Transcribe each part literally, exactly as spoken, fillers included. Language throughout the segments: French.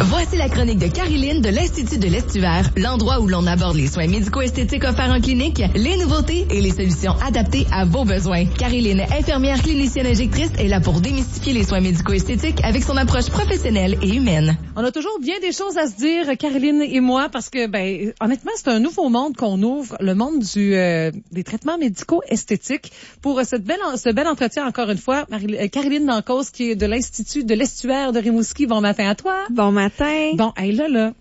Voici la chronique de Cariline de l'Institut de l'Estuaire, l'endroit où l'on aborde les soins médico-esthétiques offerts en clinique, les nouveautés et les solutions adaptées à vos besoins. Cariline, infirmière clinicienne injectrice, est là pour démystifier les soins médico-esthétiques avec son approche professionnelle et humaine. On a toujours bien des choses à se dire, Caroline et moi, parce que, ben, honnêtement, c'est un nouveau monde qu'on ouvre, le monde du euh, des traitements médico-esthétiques. Pour cette belle, ce bel entretien, encore une fois, Marie, euh, Caroline Dancause, qui est de l'Institut de l'Estuaire de Rimouski. Bon matin à toi. Bon matin. Bon, hey, là, là,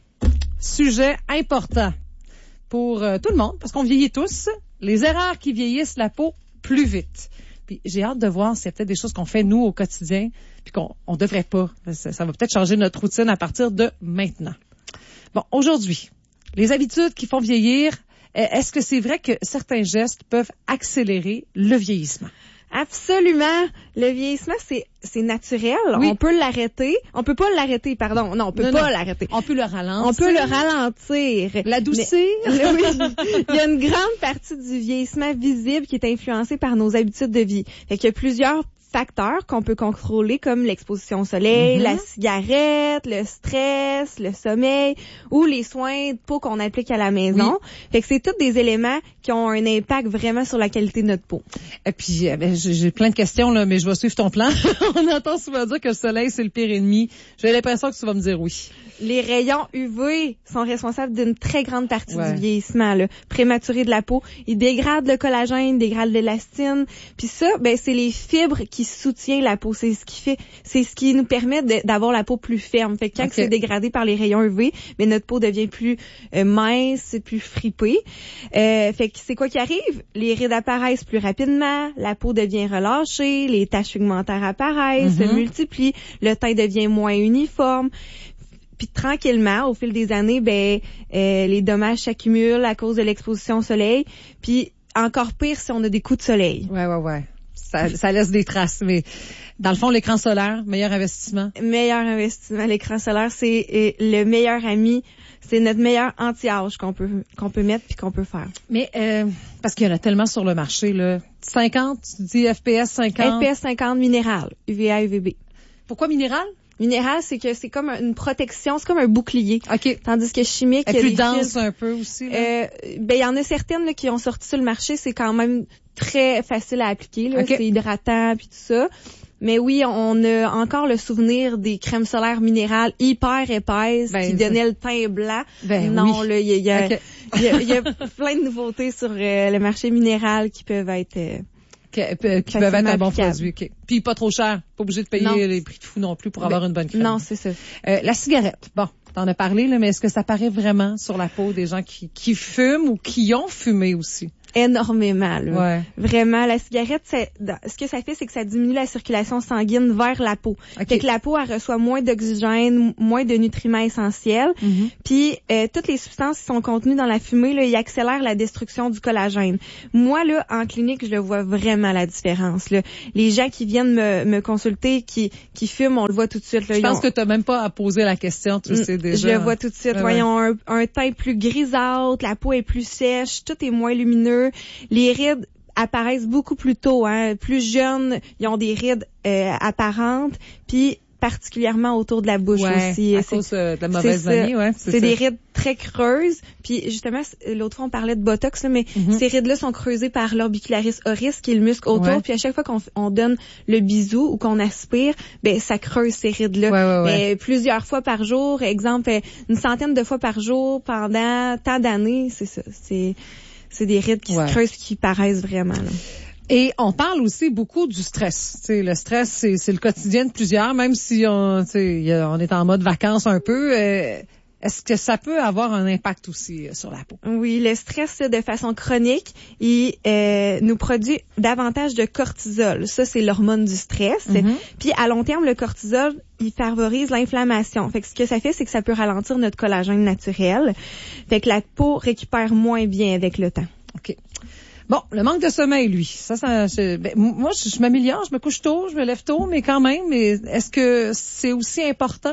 sujet important pour euh, tout le monde, parce qu'on vieillit tous, les erreurs qui vieillissent la peau plus vite. Puis j'ai hâte de voir s'il y a peut-être des choses qu'on fait, nous, au quotidien, puis qu'on on devrait pas. Ça, ça va peut-être changer notre routine à partir de maintenant. Bon, aujourd'hui, les habitudes qui font vieillir, est-ce que c'est vrai que certains gestes peuvent accélérer le vieillissement? Absolument. Le vieillissement, c'est c'est naturel. Oui. On peut l'arrêter. On peut pas l'arrêter, pardon. Non, on peut non, pas non. l'arrêter. On peut le ralentir. On peut le ralentir. L'adoucir. Mais, oui. Il y a une grande partie du vieillissement visible qui est influencée par nos habitudes de vie. Fait qu'il y a plusieurs facteurs qu'on peut contrôler, comme l'exposition au soleil, mm-hmm. la cigarette, le stress, le sommeil ou les soins de peau qu'on applique à la maison. Oui. Fait que c'est tous des éléments qui ont un impact vraiment sur la qualité de notre peau. Et puis, ben, j'ai plein de questions, là, mais je vais suivre ton plan. On entend souvent dire que le soleil, c'est le pire ennemi. J'ai l'impression que tu vas me dire oui. Les rayons U V sont responsables d'une très grande partie ouais. du vieillissement là, prématuré de la peau. Ils dégradent le collagène, dégradent l'élastine. Puis ça, ben c'est les fibres qui soutiennent la peau. C'est ce qui fait, c'est ce qui nous permet de, d'avoir la peau plus ferme. Fait que quand okay. c'est dégradé par les rayons U V, ben notre peau devient plus euh, mince, plus fripée. Euh, fait que c'est quoi qui arrive? Les rides apparaissent plus rapidement, la peau devient relâchée, les taches pigmentaires apparaissent, mm-hmm. se multiplient, le teint devient moins uniforme. Puis tranquillement, au fil des années, ben euh, les dommages s'accumulent à cause de l'exposition au soleil. Puis encore pire si on a des coups de soleil. Ouais, ouais, ouais. Ça, ça laisse des traces. Mais dans le fond, l'écran solaire, meilleur investissement. Meilleur investissement. L'écran solaire, c'est euh, le meilleur ami. C'est notre meilleur anti-âge qu'on peut qu'on peut mettre puis qu'on peut faire. Mais euh, parce qu'il y en a tellement sur le marché là. cinquante, tu dis F P S cinquante. F P S cinquante minéral, U V A, U V B. Pourquoi minéral? Minéral, c'est que c'est comme une protection, c'est comme un bouclier. OK. Tandis que chimique, elle est plus des dense fils, un peu aussi. Là. Euh, ben il y en a certaines là, qui ont sorti sur le marché, c'est quand même très facile à appliquer là, okay. C'est hydratant puis tout ça. Mais oui, on a encore le souvenir des crèmes solaires minérales hyper épaisses ben, qui donnaient le teint blanc. Ben, non, oui. là, il y a, y, a, okay. y, a, y a plein de nouveautés sur euh, le marché minéral qui peuvent être euh, qui, euh, qui peuvent être un bon produit. Okay. Puis pas trop cher, pas obligé de payer non. les prix de fou non plus pour avoir ben, une bonne crème. Non, c'est ça. Euh, la cigarette, bon, t'en as parlé là, mais est-ce que ça paraît vraiment sur la peau des gens qui, qui fument ou qui ont fumé aussi? Énormément, là. Ouais. Vraiment, la cigarette, c'est, ce que ça fait, c'est que ça diminue la circulation sanguine vers la peau. Okay. Fait que la peau, elle reçoit moins d'oxygène, moins de nutriments essentiels. Mm-hmm. Puis, euh, toutes les substances qui sont contenues dans la fumée, là, ils accélèrent la destruction du collagène. Moi, là, en clinique, je le vois vraiment la différence, là. Les gens qui viennent me, me consulter, qui, qui fument, on le voit tout de suite, là. Je pense ont... que t'as même pas à poser la question, tu mm, sais déjà. Je le vois tout de suite. Ouais, Ils ouais. ont un, un teint plus grisâtre, la peau est plus sèche, tout est moins lumineux. Les rides apparaissent beaucoup plus tôt, hein. Plus jeunes, ils ont des rides euh, apparentes, puis particulièrement autour de la bouche ouais, aussi. À c'est, cause euh, de la mauvaise vanille, ouais. C'est, c'est des rides très creuses. Puis justement, l'autre fois on parlait de botox, là, mais mm-hmm. ces rides-là sont creusées par l'orbicularis oris, qui est le muscle autour. Ouais. Puis à chaque fois qu'on on donne le bisou ou qu'on aspire, ben ça creuse ces rides-là. Ouais, ouais, ouais. Ben, plusieurs fois par jour, exemple une centaine de fois par jour pendant tant d'années, c'est ça. C'est c'est des rides qui ouais. se creusent, qui paraissent vraiment. Là. Et on parle aussi beaucoup du stress. T'sais, le stress, c'est, c'est le quotidien de plusieurs, même si on, y a, on est en mode vacances un peu. Euh, est-ce que ça peut avoir un impact aussi euh, sur la peau? Oui, le stress, de façon chronique, il euh, nous produit davantage de cortisol. Ça, c'est l'hormone du stress. Mm-hmm. Puis à long terme, le cortisol, il favorise l'inflammation. Fait que ce que ça fait, c'est que ça peut ralentir notre collagène naturel. Fait que la peau récupère moins bien avec le temps. OK. Bon, le manque de sommeil, lui, ça, ça, je, ben, moi, je, je m'améliore, je me couche tôt, je me lève tôt, mais quand même, mais est-ce que c'est aussi important?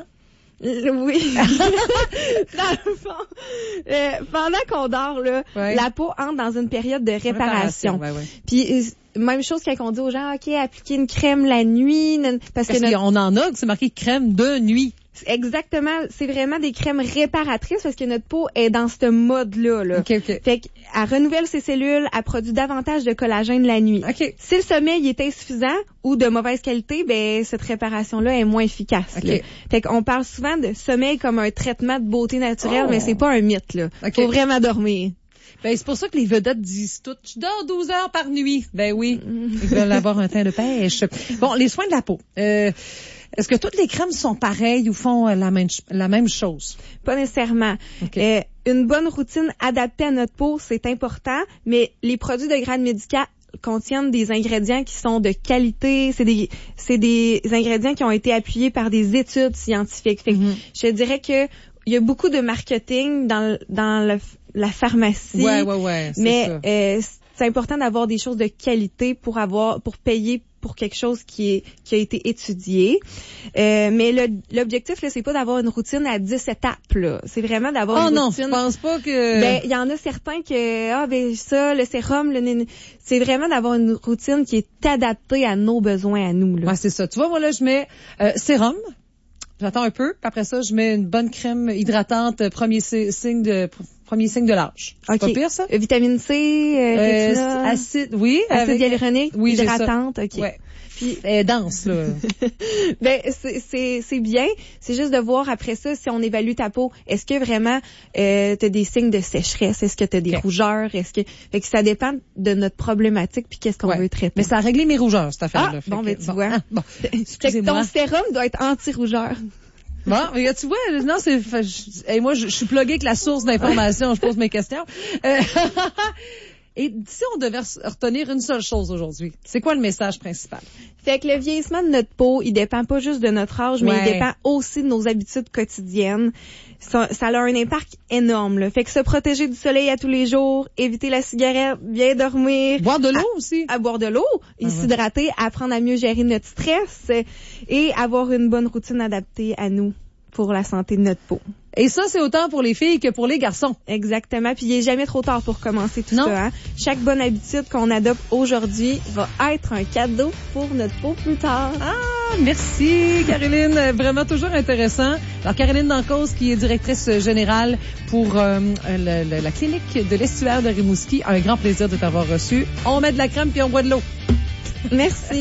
Oui. Dans le fond, euh, pendant qu'on dort, là, ouais. la peau entre dans une période de réparation. réparation ouais, ouais. Puis même chose quand on dit aux gens, ok, appliquez une crème la nuit, parce, parce que notre... on en a, c'est marqué crème de nuit. Exactement. C'est vraiment des crèmes réparatrices parce que notre peau est dans ce mode-là. Là. OK, OK. Fait qu'elle renouvelle ses cellules, elle produit davantage de collagène la nuit. OK. Si le sommeil est insuffisant ou de mauvaise qualité, ben cette réparation-là est moins efficace. OK. Là. Fait qu'on parle souvent de sommeil comme un traitement de beauté naturelle, oh. mais c'est pas un mythe. Là. OK. Faut vraiment dormir. Ben, c'est pour ça que les vedettes disent toutes, je dors douze heures par nuit. Ben oui, ils veulent avoir un teint de pêche. Bon, les soins de la peau. Euh, est-ce que toutes les crèmes sont pareilles ou font la même, la même chose? Pas nécessairement. Okay. Euh, une bonne routine adaptée à notre peau, c'est important, mais les produits de grade médical contiennent des ingrédients qui sont de qualité. C'est des, c'est des ingrédients qui ont été appuyés par des études scientifiques. Fait que mm-hmm. je dirais que il y a beaucoup de marketing dans, dans le, la pharmacie. Ouais, ouais, ouais. C'est mais ça. Euh, c'est important d'avoir des choses de qualité pour avoir, pour payer pour quelque chose qui est qui a été étudié. Euh, mais le, l'objectif là, c'est pas d'avoir une routine à dix étapes là. C'est vraiment d'avoir oh une non, routine. Oh non, je pense pas que. Ben il y en a certains que ah ben ça le sérum le c'est vraiment d'avoir une routine qui est adaptée à nos besoins à nous là. Ouais, c'est ça. Tu vois moi là je mets euh, sérum. J'attends un peu, puis après ça, je mets une bonne crème hydratante, premier signe de premier signe de l'âge. Okay. C'est pas pire, ça? Euh, vitamine C, euh, euh, acide, oui. Acide avec, hyaluronique, oui, hydratante, OK. Ouais. Puis, elle est dense, là. ben, c'est, c'est, c'est bien. C'est juste de voir après ça, si on évalue ta peau, est-ce que vraiment, euh, t'as des signes de sécheresse? Est-ce que t'as des okay. rougeurs? Est-ce que, fait que ça dépend de notre problématique puis qu'est-ce qu'on ouais. veut traiter. Mais ça a réglé mes rougeurs, cette affaire-là. Ah, bon, ben, que, tu bon, vois. Ah, bon. Fait que ton sérum doit être anti-rougeur. Bon, tu vois, non, c'est, et moi, je, je suis pluguée avec la source d'information, je pose mes questions. Euh, et si on devait retenir une seule chose aujourd'hui, c'est quoi le message principal? Fait que le vieillissement de notre peau, il dépend pas juste de notre âge, mais ouais. il dépend aussi de nos habitudes quotidiennes. Ça, ça a un impact énorme, là. Fait que se protéger du soleil à tous les jours, éviter la cigarette, bien dormir. Boire de l'eau à, aussi. À boire de l'eau, et ah ouais. s'hydrater, apprendre à mieux gérer notre stress et avoir une bonne routine adaptée à nous pour la santé de notre peau. Et ça, c'est autant pour les filles que pour les garçons. Exactement. Puis il est jamais trop tard pour commencer tout non. ça. Hein? Chaque bonne habitude qu'on adopte aujourd'hui va être un cadeau pour notre peau plus tard. Ah, merci Caroline. Vraiment toujours intéressant. Alors Caroline Dancause, qui est directrice générale pour euh, le, le, la clinique de l'estuaire de Rimouski. Un grand plaisir de t'avoir reçu. On met de la crème puis on boit de l'eau. Merci.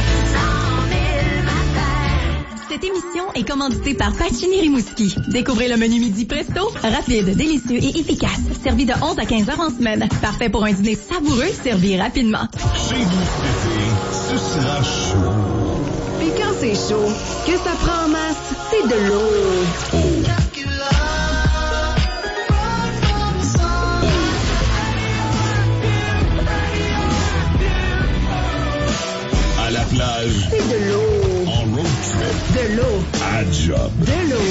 Cette émission est commanditée par Pacini Rimouski. Découvrez le menu midi presto, rapide, délicieux et efficace. Servi de onze à quinze heures en semaine. Parfait pour un dîner savoureux, servi rapidement. Chez vous, ce sera chaud. Puis quand c'est chaud, que ça prend en masse, c'est de l'eau. Oh. À la plage. C'est de l'eau. En road trip. De l'eau. À job. De l'eau.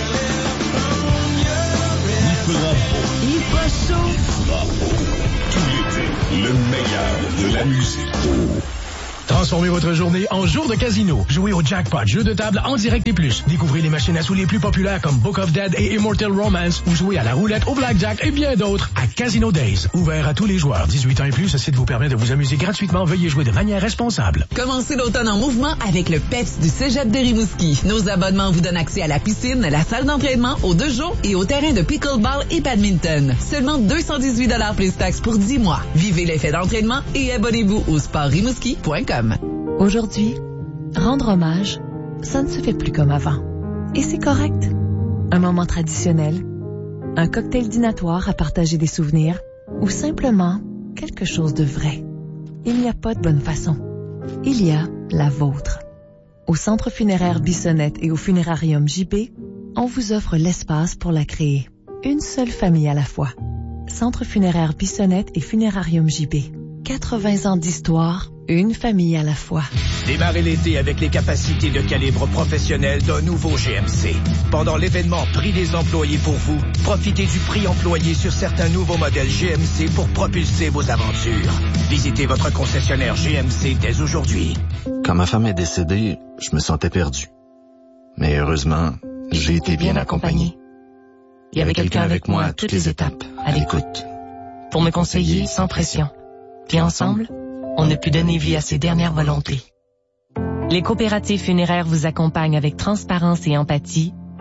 Il fera beau. Il fera chaud. Il fera beau. Tout l'été, le meilleur de la musique. Transformez votre journée en jour de casino. Jouez au Jackpot, jeu de table en direct et plus. Découvrez les machines à sous les plus populaires comme Book of Dead et Immortal Romance ou jouez à la roulette, au blackjack et bien d'autres à Casino Days. Ouvert à tous les joueurs. dix-huit ans et plus, ce site vous permet de vous amuser gratuitement. Veuillez jouer de manière responsable. Commencez l'automne en mouvement avec le P E P S du Cégep de Rimouski. Nos abonnements vous donnent accès à la piscine, la salle d'entraînement, aux deux jours et au terrain de pickleball et badminton. Seulement deux cent dix-huit dollars plus taxes pour dix mois. Vivez l'effet d'entraînement et abonnez-vous au sport rimouski point com. Aujourd'hui, rendre hommage, ça ne se fait plus comme avant. Et c'est correct. Un moment traditionnel, un cocktail dînatoire à partager des souvenirs, ou simplement quelque chose de vrai. Il n'y a pas de bonne façon. Il y a la vôtre. Au Centre funéraire Bissonnette et au Funérarium J B, on vous offre l'espace pour la créer. Une seule famille à la fois. Centre funéraire Bissonnette et Funérarium J B. quatre-vingts ans d'histoire, une famille à la fois. Démarrez l'été avec les capacités de calibre professionnel d'un nouveau G M C. Pendant l'événement Prix des employés pour vous, profitez du prix employé sur certains nouveaux modèles G M C pour propulser vos aventures. Visitez votre concessionnaire G M C dès aujourd'hui. Quand ma femme est décédée, je me sentais perdu. Mais heureusement, j'ai été bien accompagné. Il y avait quelqu'un avec moi à toutes les étapes, à l'écoute. Pour me conseiller sans pression. Puis ensemble, on a pu donner vie à ses dernières volontés. Les coopératives funéraires vous accompagnent avec transparence et empathie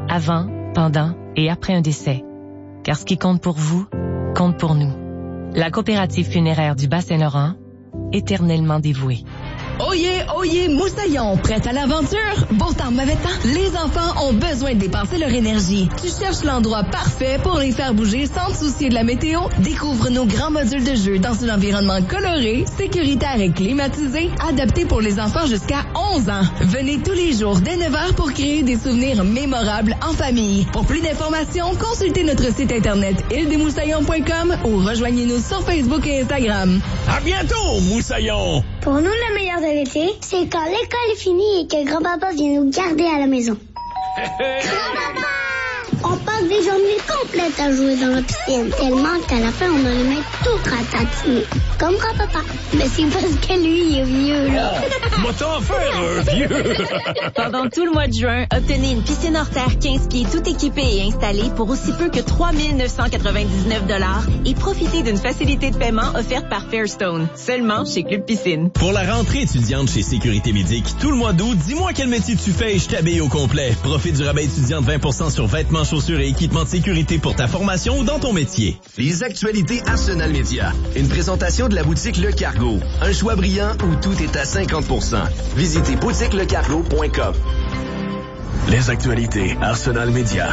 avant, pendant et après un décès. Car ce qui compte pour vous, compte pour nous. La coopérative funéraire du Bas-Saint-Laurent, éternellement dévouée. Oyez, oyez, Moussaillon, prête à l'aventure? Beau temps, mauvais temps, les enfants ont besoin de dépenser leur énergie. Tu cherches l'endroit parfait pour les faire bouger sans te soucier de la météo? Découvre nos grands modules de jeu dans un environnement coloré, sécuritaire et climatisé, adapté pour les enfants jusqu'à onze ans. Venez tous les jours dès neuf heures pour créer des souvenirs mémorables en famille. Pour plus d'informations, consultez notre site internet île des moussaillons point com ou rejoignez-nous sur Facebook et Instagram. À bientôt, Moussaillon! Pour nous, le meilleur de l'été, c'est quand l'école est finie et que grand-papa vient nous garder à la maison. Grand-papa! On passe des journées complètes à jouer dans la piscine, tellement qu'à la fin, on a les mains toutes ratatinées. Comme grand-papa. Mais c'est parce que lui, il est vieux, là. Oh, moi t'en faire un vieux! Pendant tout le mois de juin, obtenez une piscine hors terre quinze pieds tout équipée et installée pour aussi peu que trois mille neuf cent quatre-vingt-dix-neuf dollars et profitez d'une facilité de paiement offerte par Fairstone, seulement chez Club Piscine. Pour la rentrée étudiante chez Sécurité Médic, tout le mois d'août, dis-moi quel métier tu fais et je t'habille au complet. Profite du rabais étudiant de vingt pour cent sur vêtements, chaussures et équipements de sécurité pour ta formation ou dans ton métier. Les actualités Arsenal Média. Une présentation de la boutique Le Cargo. Un choix brillant où tout est à cinquante pour cent. Visitez boutique le cargo point com. Les actualités Arsenal Média.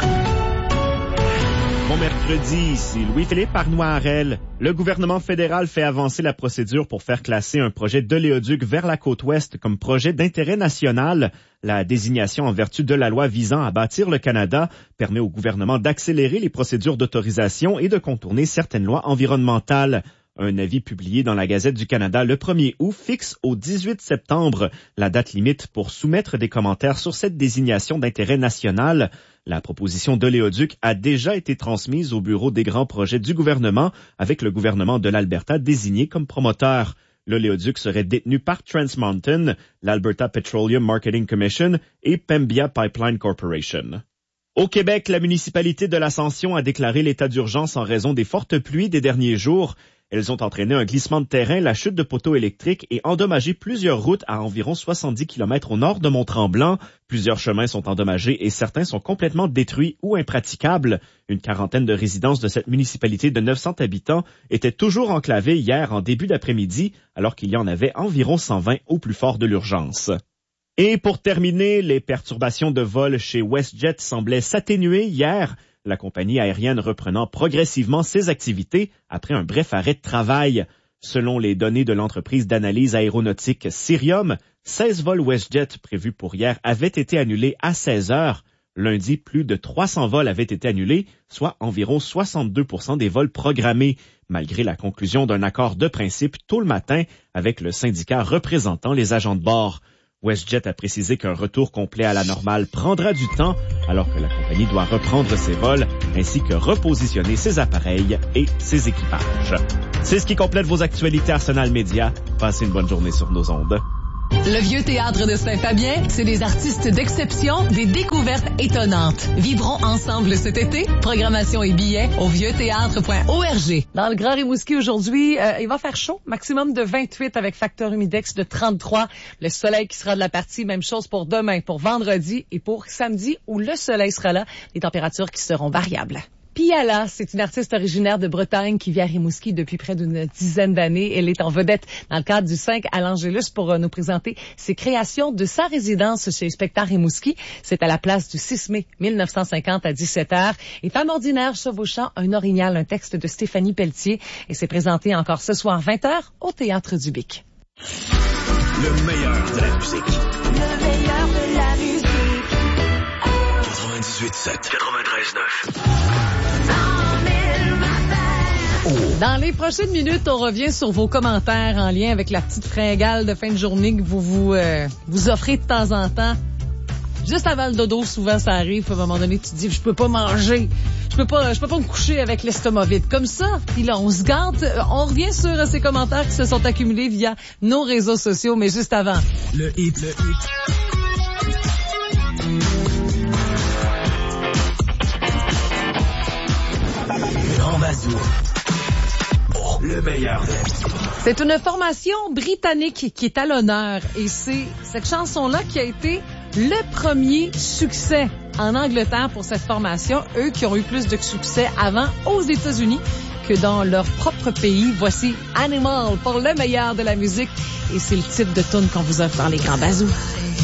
Bon mercredi, ici Louis-Philippe Arnoirel. Le gouvernement fédéral fait avancer la procédure pour faire classer un projet d'oléoduc vers la côte ouest comme projet d'intérêt national. La désignation en vertu de la loi visant à bâtir le Canada permet au gouvernement d'accélérer les procédures d'autorisation et de contourner certaines lois environnementales. Un avis publié dans la Gazette du Canada le premier août fixe au dix-huit septembre la date limite pour soumettre des commentaires sur cette désignation d'intérêt national. La proposition d'oléoduc a déjà été transmise au bureau des grands projets du gouvernement avec le gouvernement de l'Alberta désigné comme promoteur. L'oléoduc serait détenu par Trans Mountain, l'Alberta Petroleum Marketing Commission et Pembina Pipeline Corporation. Au Québec, la municipalité de l'Ascension a déclaré l'état d'urgence en raison des fortes pluies des derniers jours. Elles ont entraîné un glissement de terrain, la chute de poteaux électriques et endommagé plusieurs routes à environ soixante-dix kilomètres au nord de Mont-Tremblant. Plusieurs chemins sont endommagés et certains sont complètement détruits ou impraticables. Une quarantaine de résidences de cette municipalité de neuf cents habitants étaient toujours enclavées hier en début d'après-midi, alors qu'il y en avait environ cent vingt au plus fort de l'urgence. Et pour terminer, les perturbations de vol chez WestJet semblaient s'atténuer hier, la compagnie aérienne reprenant progressivement ses activités après un bref arrêt de travail. Selon les données de l'entreprise d'analyse aéronautique Cirium, seize vols WestJet prévus pour hier avaient été annulés à seize heures. Lundi, plus de trois cents vols avaient été annulés, soit environ soixante-deux pour cent des vols programmés, malgré la conclusion d'un accord de principe tôt le matin avec le syndicat représentant les agents de bord. WestJet a précisé qu'un retour complet à la normale prendra du temps, alors que la compagnie doit reprendre ses vols, ainsi que repositionner ses appareils et ses équipages. C'est ce qui complète vos actualités Arsenal Média. Passez une bonne journée sur nos ondes. Le Vieux Théâtre de Saint-Fabien, c'est des artistes d'exception, des découvertes étonnantes. Vivrons ensemble cet été. Programmation et billets au vieux théâtre point org. Dans le Grand Rimouski aujourd'hui, euh, il va faire chaud, maximum de vingt-huit avec facteur humidex de trente-trois. Le soleil qui sera de la partie, même chose pour demain, pour vendredi et pour samedi où le soleil sera là. Les températures qui seront variables. Piala, c'est une artiste originaire de Bretagne qui vit à Rimouski depuis près d'une dizaine d'années. Elle est en vedette dans le cadre du cinq à l'Angélus pour euh, nous présenter ses créations de sa résidence chez Spectacle Rimouski. C'est à la place du six mai mille neuf cent cinquante à dix-sept heures. Et Femme ordinaire chevauchant un orignal, un texte de Stéphanie Pelletier. Et c'est présenté encore ce soir vingt heures au Théâtre du Bic. Le meilleur de la musique. Le meilleur de la musique. quatre-vingt-dix-huit sept, quatre-vingt-treize neuf. Dans les prochaines minutes, on revient sur vos commentaires en lien avec la petite fringale de fin de journée que vous vous, euh, vous offrez de temps en temps. Juste avant le dodo, souvent ça arrive. À un moment donné, tu te dis, je peux pas manger. Je peux pas, je peux pas me coucher avec l'estomac vide. Comme ça, puis là, on se gâte. On revient sur ces commentaires qui se sont accumulés via nos réseaux sociaux, mais juste avant. Le hit, le hit. Grand Bazou. Oh, le meilleur. C'est une formation britannique qui est à l'honneur et c'est cette chanson-là qui a été le premier succès en Angleterre pour cette formation, eux qui ont eu plus de succès avant aux États-Unis que dans leur propre pays. Voici Animal pour le meilleur de la musique et c'est le type de tune qu'on vous offre dans les grands bazous.